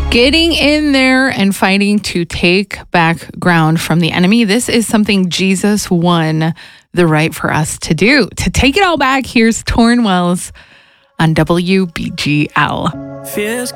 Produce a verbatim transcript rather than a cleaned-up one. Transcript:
Getting in there and fighting to take back ground from the enemy. This is something Jesus won the right for us to do. To take it all back, here's Torrin Wells on W B G L. Fears